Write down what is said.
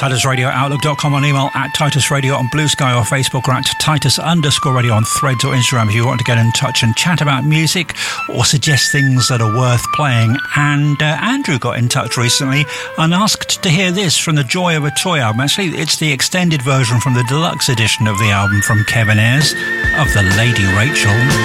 TitusRadio@outlook.com, on email at TitusRadio, on Blue Sky or Facebook, or at Titus_Radio on Threads or Instagram if you want to get in touch and chat about music or suggest things that are worth playing. And Andrew got in touch recently and asked to hear this from the Joy of a Toy album. Actually, it's the extended version from the deluxe edition of the album from Kevin Ayers of the Lady Rachel.